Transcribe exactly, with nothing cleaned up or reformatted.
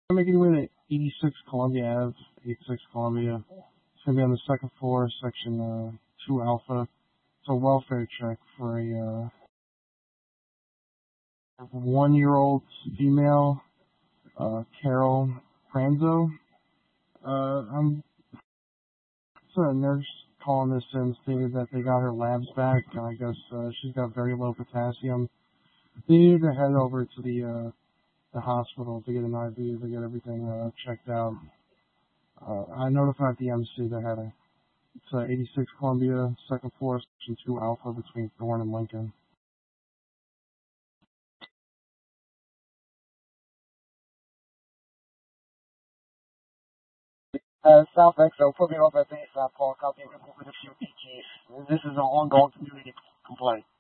I'm making your way to eighty-six Columbia Ave, eighty-six Columbia. It's going to be on the second floor, section uh, two Alpha. It's a welfare check for a uh, one-year-old female, uh, Carol Pranzo. Uh, I'm so a nurse calling this in stated that they got her labs back, and I guess uh, she's got very low potassium. They needed to head over to the uh, the hospital to get an I V, to get everything uh, checked out. Uh, I notified the M C that had a, it's uh, eighty-six Columbia, second floor, section two Alpha, between Thorne and Lincoln. Uh, South Exo, put me over at base, uh, Paul, copy, with a few P Ts. This is an ongoing community complaint.